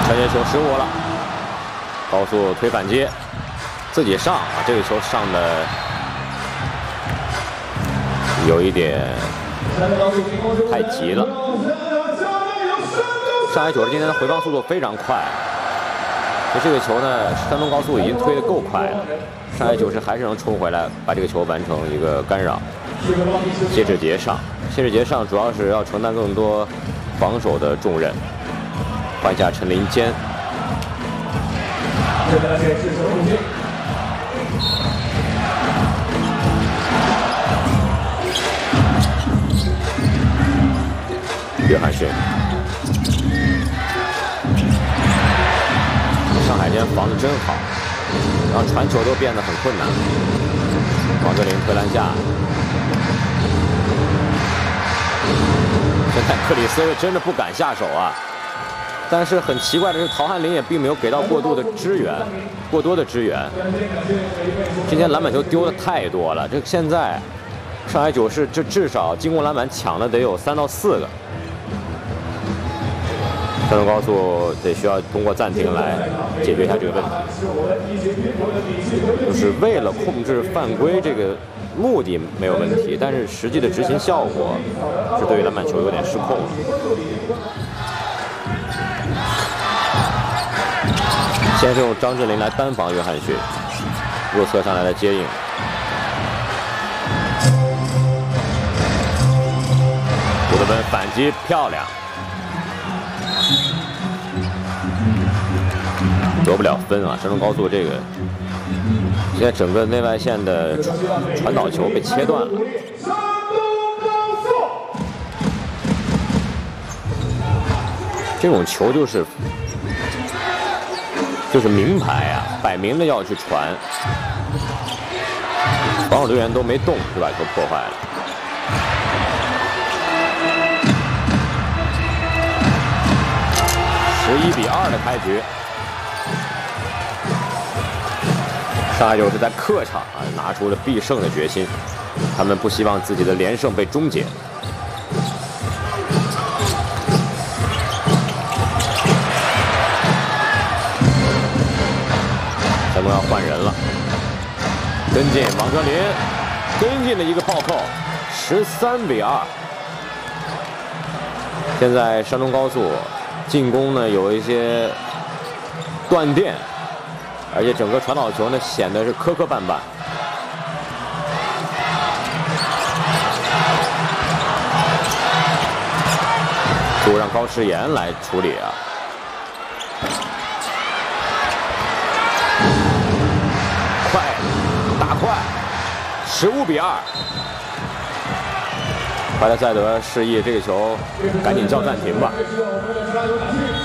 传接球失误了，高速推反击，自己上啊，这个球上的有一点太急了。上海九是今天的回放速度非常快，所以这个球呢，山东高速已经推得够快了，上海九是还是能冲回来，把这个球完成一个干扰。谢志杰上，谢志杰上主要是要承担更多防守的重任，换下陈林坚。约翰逊，上海今天防得真好，然后传球都变得很困难。王哲林推篮下，现在克里斯真的不敢下手啊。但是很奇怪的是，陶汉林也并没有给到过多的支援。今天篮板球丢的太多了，这现在上海九是这至少进攻篮板抢了得有3到4个。山东高速得需要通过暂停来解决一下这个问题，就是为了控制犯规这个目的没有问题，但是实际的执行效果是对于篮板球有点失控了。先是用张智霖来单防约翰逊，右侧上来的接应，古德温反击漂亮。得不了分啊！山东高速这个现在整个内外线的传导球被切断了。这种球就是明牌啊，摆明了要去传，防守队员都没动就把球破坏了。11比2的开局。上海九是在客场啊拿出了必胜的决心，他们不希望自己的连胜被终结。山东要换人了，跟进王哲林，跟进了一个暴扣，13比2。现在山东高速进攻呢有一些断电。而且整个传导球呢显得是磕磕绊绊。就让高诗岩来处理啊。快，大快，15比2。怀特塞德示意这个球赶紧叫暂停吧。